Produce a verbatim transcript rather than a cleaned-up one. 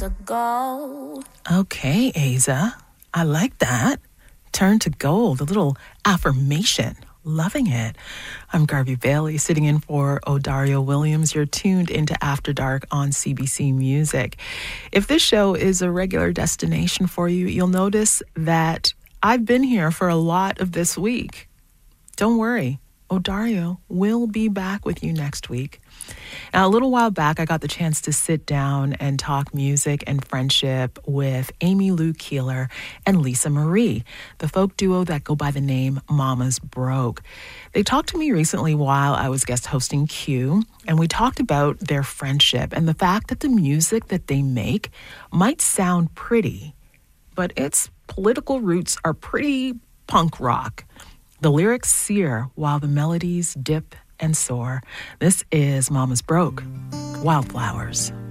to gold. Okay, Aza. I like that. Turn to gold, a little affirmation. Loving it. I'm Garvey Bailey, sitting in for Odario Williams. You're tuned into After Dark on C B C Music. If this show is a regular destination for you, you'll notice that I've been here for a lot of this week. Don't worry, Odario will be back with you next week. Now, a little while back, I got the chance to sit down and talk music and friendship with Amy Lou Keeler and Lisa Marie, the folk duo that go by the name Mama's Broke. They talked to me recently while I was guest hosting Q, and we talked about their friendship and the fact that the music that they make might sound pretty, but its political roots are pretty punk rock. The lyrics sear while the melodies dip and soar. This is Mama's Broke, Wildflowers.